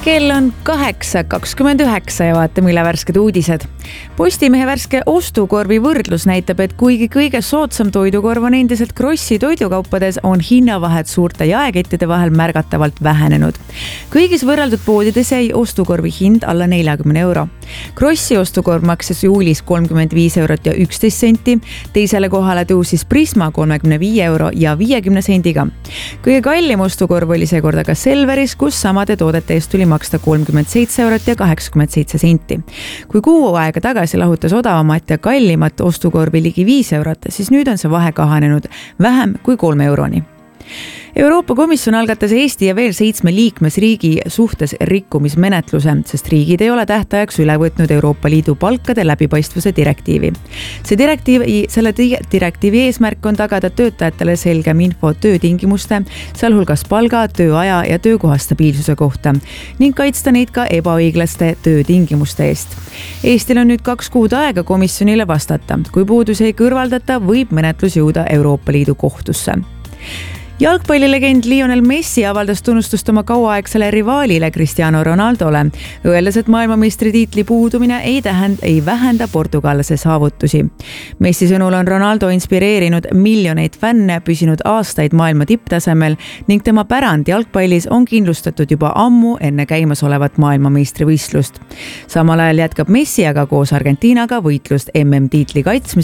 Kell on 8:29 ja vaata, mille värsked uudised. Postimehe värske ostukorvi võrdlus näitab, et kuigi kõige soodsam toidukorv on endiselt Krossi toidukaupades, on hinnavahed suurte jaekettide vahel märgatavalt vähenenud. Kõigis võrreldud poodides jäi ostukorvi hind alla 40 euro. Krossi ostukorv maksis juulis 35 eurot ja 11 senti, teisele kohale tõusis Prisma 35 euro ja 50 sendiga. Kõige kallim ostukorv oli seekord aga Selveris, kus samade toodete eest tuli maksta 37 eurot ja 87 senti. Kui kuu aega tagasi lahutas odavamat ja kallimat ostukorvi ligi 5 eurot, siis nüüd on see vahe kahanenud vähem kui 3 euroni. Euroopa Komisjon algatas Eesti ja veel 7 liikmesriigi suhtes rikkumismenetluse, sest riigid ei ole tähtajaks üle võtnud Euroopa Liidu palkade läbipaistvuse direktiivi. Selle direktiivi eesmärk on tagada töötajatele selgem info töötingimuste, sealhulgas palga, tööaja ja töökoha stabiilsuse kohta ning kaitsta neid ka ebaõiglaste töötingimuste eest. Eestil on nüüd 2 kuud aega komisjonile vastata. Kui puudus ei kõrvaldata, võib menetlus jõuda Euroopa Liidu kohtusse. Jalgpallilegend Lionel Messi avaldas tunnustust oma kauaaegsele rivaalile Cristiano Ronaldole, öeldes, et maailmameistritiitli puudumine ei vähenda portugallase saavutusi. Messi sõnul on Ronaldo inspireerinud miljoneid fänne, püsinud aastaid maailma tipptasemel ning tema pärand jalgpallis on kindlustatud juba ammu enne käimasolevat maailmameistrivõistlust. Samal ajal jätkab Messi aga koos Argentiinaga võitlust MM-tiitli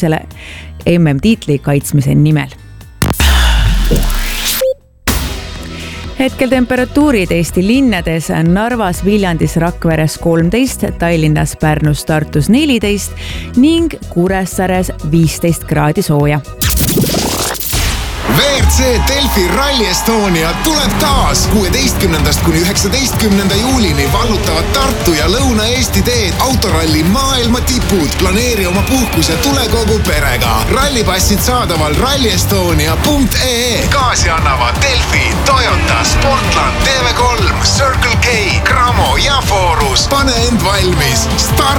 kaitsmise nimel. Hetkel temperatuurid Eesti linnades: Narvas, Viljandis, Rakveres 13, Tallinnas, Pärnus, Tartus 14 ning Kuressaares 15 kraadi sooja. WRC Delfi Rally Estonia tuleb taas 16. kuni 19. juulini vallutavad Tartu ja Lõuna-Eesti teed autoralli maailma tipud. Planeeri oma puhkus ja tule kogu perega. Rallipassid saadaval rallyestonia.ee. Gaasi annavad Delfi, Toyota, Sportland, TV3, Circle K, Cramo ja Forus. Pane end valmis. Start